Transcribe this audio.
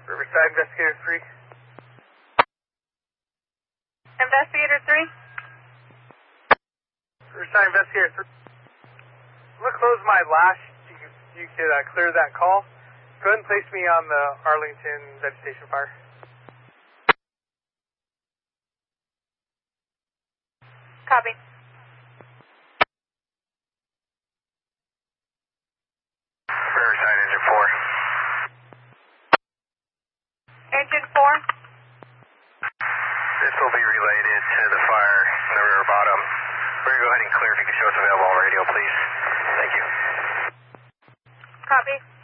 Riverside Investigator 3. Investigator 3. Riverside Investigator 3. I'm going to close my lash. You could clear that call. Go ahead and place me on the Arlington vegetation fire. Copy. Riverside Engine 4. Engine 4. This will be related to the fire in the river bottom. We're going to go ahead and clear if you can show us available on radio, please. Thank you. Copy.